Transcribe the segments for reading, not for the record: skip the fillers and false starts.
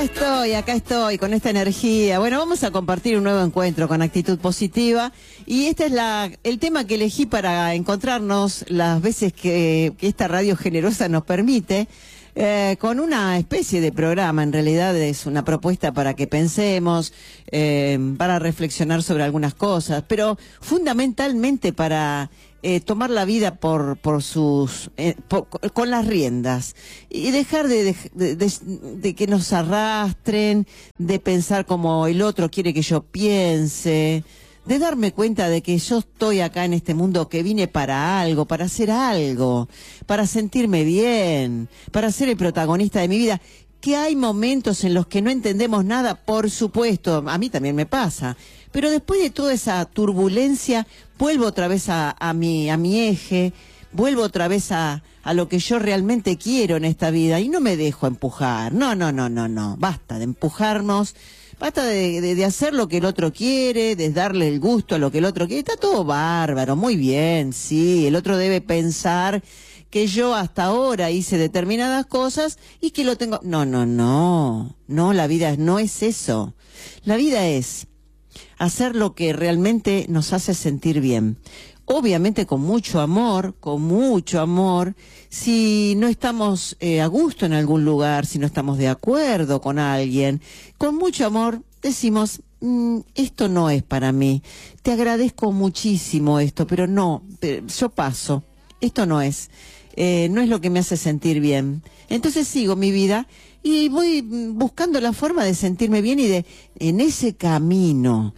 acá estoy, con esta energía. Bueno, vamos a compartir un nuevo encuentro con actitud positiva. Y este es el tema que elegí para encontrarnos las veces que esta radio generosa nos permite, con una especie de programa. En realidad es una propuesta para que pensemos, para reflexionar sobre algunas cosas, pero fundamentalmente para tomar la vida con las riendas y dejar de que nos arrastren, de pensar como el otro quiere que yo piense, de darme cuenta de que yo estoy acá en este mundo, que vine para algo, para hacer algo, para sentirme bien, para ser el protagonista de mi vida. Que hay momentos en los que no entendemos nada, por supuesto, a mí también me pasa, pero después de toda esa turbulencia vuelvo otra vez a mi eje, vuelvo otra vez a lo que yo realmente quiero en esta vida y no me dejo empujar. No, basta de empujarnos, basta de hacer lo que el otro quiere, de darle el gusto a lo que el otro quiere. Está todo bárbaro, muy bien, sí, el otro debe pensar que yo hasta ahora hice determinadas cosas y que lo tengo... No, la vida no es eso. La vida es hacer lo que realmente nos hace sentir bien. Obviamente con mucho amor, si no estamos a gusto en algún lugar, si no estamos de acuerdo con alguien, con mucho amor decimos, esto no es para mí, te agradezco muchísimo esto, pero no, yo paso, esto no es lo que me hace sentir bien. Entonces sigo mi vida y voy buscando la forma de sentirme bien y en ese camino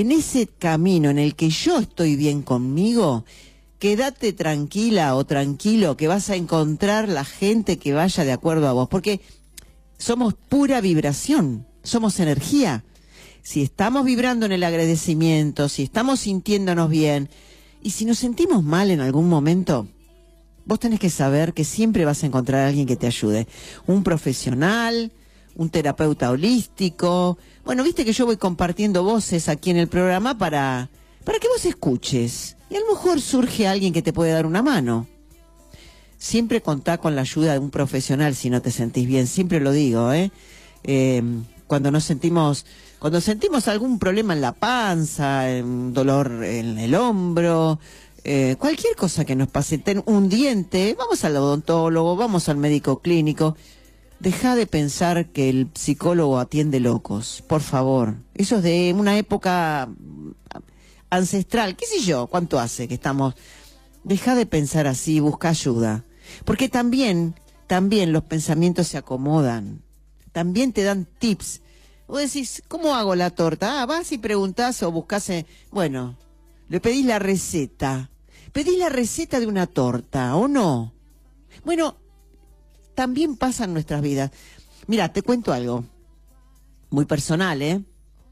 en el que yo estoy bien conmigo, quédate tranquila o tranquilo que vas a encontrar la gente que vaya de acuerdo a vos, porque somos pura vibración, somos energía. Si estamos vibrando en el agradecimiento, si estamos sintiéndonos bien y si nos sentimos mal en algún momento, vos tenés que saber que siempre vas a encontrar a alguien que te ayude. Un profesional, un terapeuta holístico. Bueno, viste que yo voy compartiendo voces aquí en el programa para que vos escuches. Y a lo mejor surge alguien que te puede dar una mano. Siempre contá con la ayuda de un profesional si no te sentís bien. Siempre lo digo, cuando sentimos algún problema en la panza, un dolor en el hombro... cualquier cosa que nos pase, un diente, vamos al odontólogo, vamos al médico clínico. Deja de pensar que el psicólogo atiende locos, por favor. Eso es de una época ancestral, qué sé yo, cuánto hace que estamos. Deja de pensar así, busca ayuda, porque también los pensamientos se acomodan, también te dan tips. Vos decís, ¿cómo hago la torta? Vas y preguntás o buscás, bueno, le pedís la receta. ¿Pedís la receta de una torta o no? Bueno, también pasa en nuestras vidas. Mira, te cuento algo muy personal,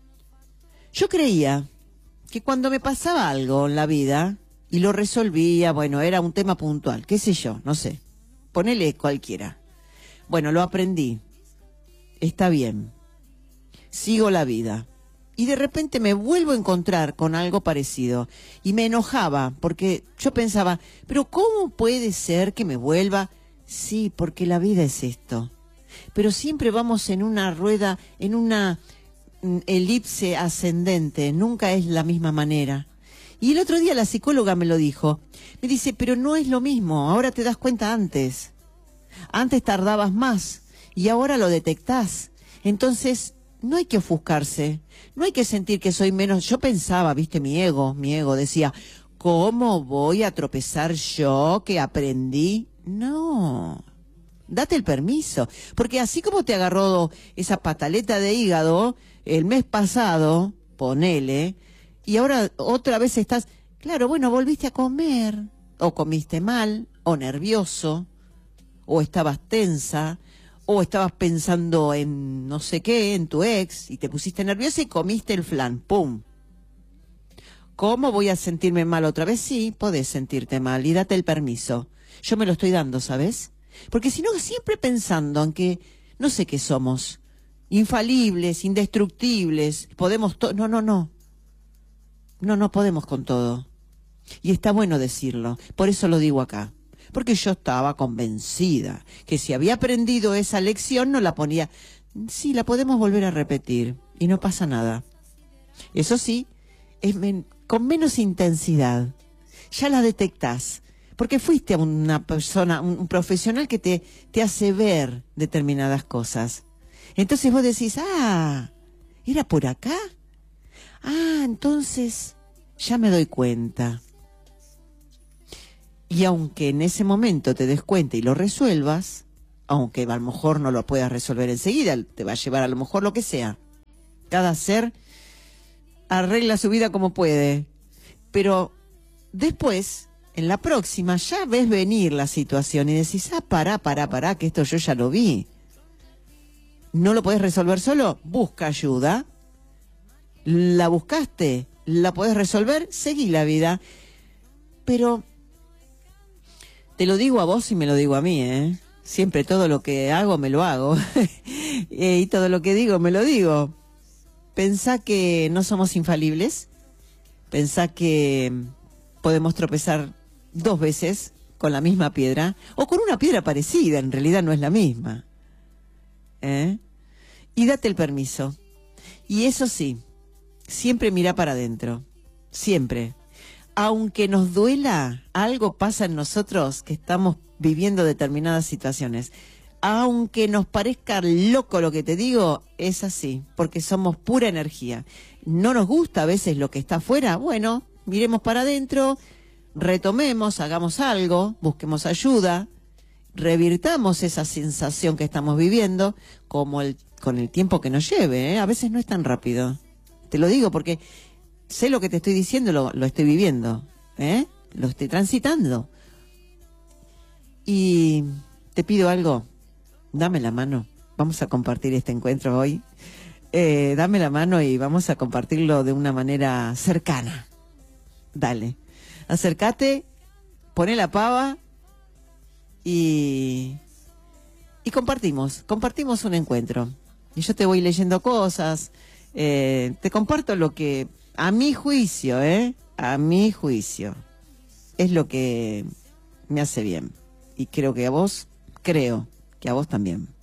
Yo creía que cuando me pasaba algo en la vida y lo resolvía, bueno, era un tema puntual, qué sé yo, no sé. Ponele cualquiera. Bueno, lo aprendí. Está bien. Sigo la vida. Y de repente me vuelvo a encontrar con algo parecido. Y me enojaba, porque yo pensaba, pero ¿cómo puede ser que me vuelva? Sí, porque la vida es esto. Pero siempre vamos en una rueda, en una elipse ascendente, nunca es la misma manera. Y el otro día la psicóloga me lo dijo. Me dice, pero no es lo mismo, ahora te das cuenta antes. Antes tardabas más y ahora lo detectás. Entonces... no hay que ofuscarse, no hay que sentir que soy menos. Yo pensaba, viste, mi ego decía, ¿cómo voy a tropezar yo que aprendí? No, date el permiso, porque así como te agarró esa pataleta de hígado el mes pasado, ponele, y ahora otra vez estás, claro, bueno, volviste a comer, o comiste mal, o nervioso, o estabas tensa, o estabas pensando en no sé qué, en tu ex, y te pusiste nerviosa y comiste el flan, ¡pum! ¿Cómo voy a sentirme mal otra vez? Sí, podés sentirte mal y date el permiso. Yo me lo estoy dando, ¿sabes? Porque si no, siempre pensando en que no sé qué somos, infalibles, indestructibles, podemos no podemos con todo. Y está bueno decirlo, por eso lo digo acá. Porque yo estaba convencida que si había aprendido esa lección no la ponía. sí, la podemos volver a repetir y no pasa nada. Eso sí, es con menos intensidad. Ya la detectás, porque fuiste a una persona, un profesional que te hace ver determinadas cosas. Entonces vos decís, ¿era por acá? Entonces ya me doy cuenta. Y aunque en ese momento te des cuenta y lo resuelvas, aunque a lo mejor no lo puedas resolver enseguida, te va a llevar a lo mejor lo que sea. Cada ser arregla su vida como puede. Pero después, en la próxima, ya ves venir la situación y decís, pará, que esto yo ya lo vi. ¿No lo podés resolver solo? Busca ayuda. ¿La buscaste? ¿La podés resolver? Seguí la vida. Pero te lo digo a vos y me lo digo a mí, ¿eh? Siempre todo lo que hago me lo hago. Y todo lo que digo me lo digo. Pensá que no somos infalibles. Pensá que podemos tropezar 2 veces con la misma piedra. O con una piedra parecida, en realidad no es la misma. Y date el permiso. Y eso sí, siempre mirá para adentro. Siempre. Aunque nos duela, algo pasa en nosotros que estamos viviendo determinadas situaciones. Aunque nos parezca loco lo que te digo, es así, porque somos pura energía. No nos gusta a veces lo que está afuera, bueno, miremos para adentro, retomemos, hagamos algo, busquemos ayuda, revirtamos esa sensación que estamos viviendo, con el tiempo que nos lleve, ¿eh? A veces no es tan rápido. Te lo digo porque sé lo que te estoy diciendo, lo estoy viviendo, lo estoy transitando. Y te pido algo, dame la mano, vamos a compartir este encuentro hoy. Dame la mano y vamos a compartirlo de una manera cercana. Dale, acércate, poné la pava y compartimos un encuentro. Y yo te voy leyendo cosas, te comparto lo que, a mi juicio, a mi juicio, es lo que me hace bien. Y creo que a vos también.